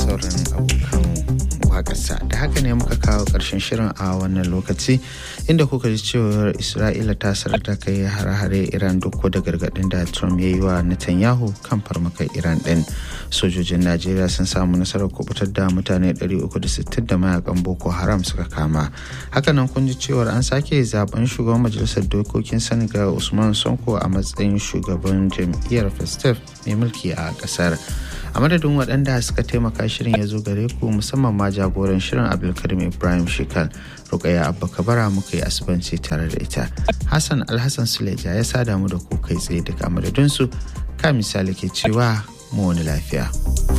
sauran abokan waƙarsa. Da haka ne muka kawo ƙarshen shirin a wannan lokaci inda kuka ji cewar Isra'ila ta sanar da kai hare-hare Iran duk da gargaɗin da Trump ya yi wa Netanyahu kan farmakar Iran ɗin. Sojojin Najeriya sun samu nasarar kubutar da mutane 360 da mayakan Boko Haram suka kama. Hakanan kun ji cewar an sake zaben shugaban majalisar dokokin Senegal Usman Sonko a matsayin shugaban jam'iyyar Festef mai mulki a ƙasar. A madadin waɗanda suka taimaka shirin ya zo gare ku musamman ma jagoran shirin Abdulkarim Ibrahim Shekal, Rukayya Abba Kabara muka yi asibanci tare da ita. Hassan Alhassan Suleja ya sada mu da ku kai tsaye daga madadinsu, ka misali ke cewa mu wani lafiya.